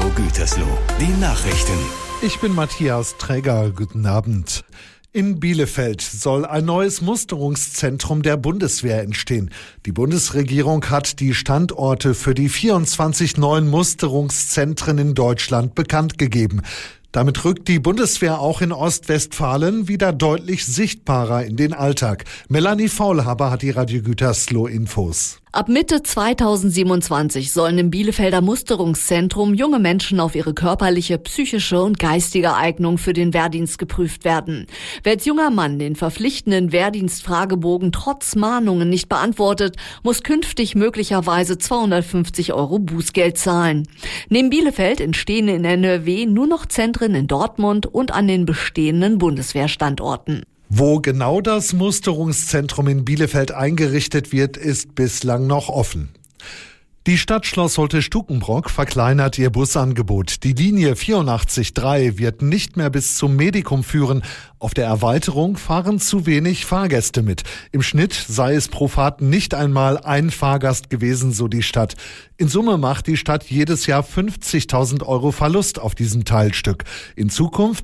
Gütersloh, die Nachrichten. Ich bin Matthias Träger, guten Abend. In Bielefeld soll ein neues Musterungszentrum der Bundeswehr entstehen. Die Bundesregierung hat die Standorte für die 24 neuen Musterungszentren in Deutschland bekannt gegeben. Damit rückt die Bundeswehr auch in Ostwestfalen wieder deutlich sichtbarer in den Alltag. Melanie Faulhaber hat die Radio Gütersloh Infos. Ab Mitte 2027 sollen im Bielefelder Musterungszentrum junge Menschen auf ihre körperliche, psychische und geistige Eignung für den Wehrdienst geprüft werden. Wer als junger Mann den verpflichtenden Wehrdienstfragebogen trotz Mahnungen nicht beantwortet, muss künftig möglicherweise 250 € Bußgeld zahlen. Neben Bielefeld entstehen in NRW nur noch Zentren in Dortmund und an den bestehenden Bundeswehrstandorten. Wo genau das Musterungszentrum in Bielefeld eingerichtet wird, ist bislang noch offen. Die Stadt Schloss Holte-Stukenbrock verkleinert ihr Busangebot. Die Linie 84-3 wird nicht mehr bis zum Medikum führen. Auf der Erweiterung fahren zu wenig Fahrgäste mit. Im Schnitt sei es pro Fahrt nicht einmal ein Fahrgast gewesen, so die Stadt. In Summe macht die Stadt jedes Jahr 50.000 € Verlust auf diesem Teilstück. In Zukunft